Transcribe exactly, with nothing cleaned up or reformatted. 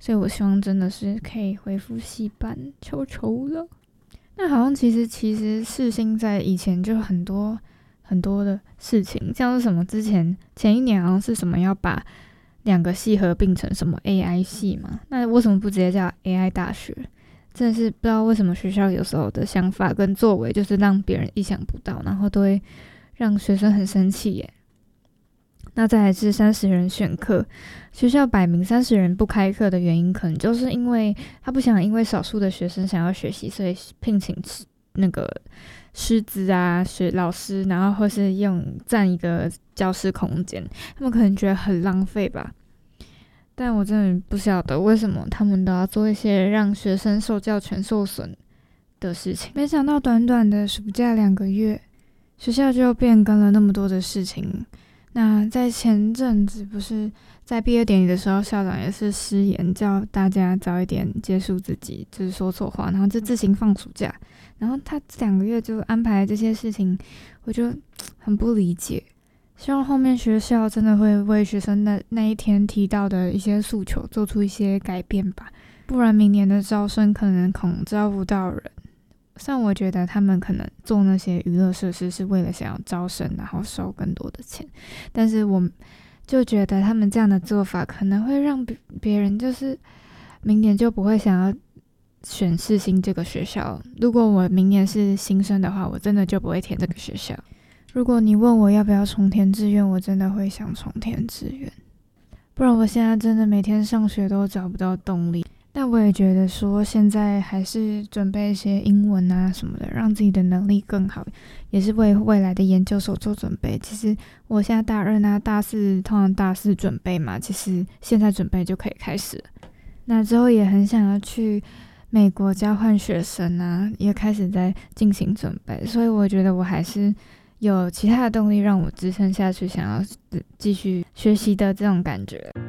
所以我希望真的是可以恢复系办，求求了。那好像其实其实世新在以前就很多很多的事情，像是什么之前前一年好像是什么要把两个系合并成什么 A I 系嘛，那为什么不直接叫 A I 大学？真的是不知道为什么学校有时候的想法跟作为就是让别人意想不到，然后都会让学生很生气耶。那再来是三十人选课，学校摆明三十人不开课的原因，可能就是因为他不想因为少数的学生想要学习，所以聘请那个师资啊、学老师，然后或是用占一个教室空间，他们可能觉得很浪费吧。但我真的不晓得为什么他们都要做一些让学生受教权受损的事情。没想到短短的暑假两个月，学校就变更了那么多的事情。那在前阵子不是在毕业典礼的时候，校长也是失言叫大家早一点结束自己就是说错话，然后就自行放暑假，然后他这两个月就安排这些事情，我就很不理解。希望后面学校真的会为学生的那一天提到的一些诉求做出一些改变吧，不然明年的招生可能恐招不到人。虽然我觉得他们可能做那些娱乐设施是为了想要招生，然后收更多的钱，但是我就觉得他们这样的做法可能会让别人就是明年就不会想要选世新这个学校。如果我明年是新生的话，我真的就不会填这个学校。如果你问我要不要重填志愿，我真的会想重填志愿，不然我现在真的每天上学都找不到动力。但我也觉得说现在还是准备一些英文啊什么的，让自己的能力更好，也是为未来的研究所做准备。其实我现在大二啊大四通常大四准备嘛，其实现在准备就可以开始了。那之后也很想要去美国交换学生啊，也开始在进行准备，所以我觉得我还是有其他的动力让我支撑下去想要继续学习的这种感觉。